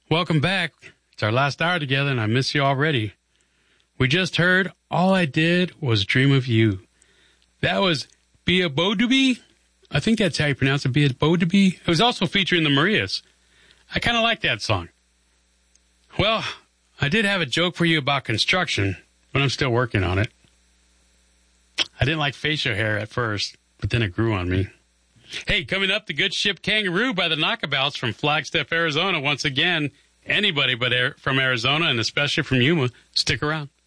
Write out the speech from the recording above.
Welcome back. It's our last hour together, and I miss you already. We just heard All I Did Was Dream of You. That was Bia Bodubi. I think that's how you pronounce it, Bia Bodubi. It was also featuring the Marias. I kind of like that song. Well, I did have a joke for you about construction, but I'm still working on it. I didn't like facial hair at first, but then it grew on me. Hey, coming up, the Good Ship Kangaroo by the Knockabouts from Flagstaff, Arizona. Once again, anybody but from Arizona, and especially from Yuma, stick around.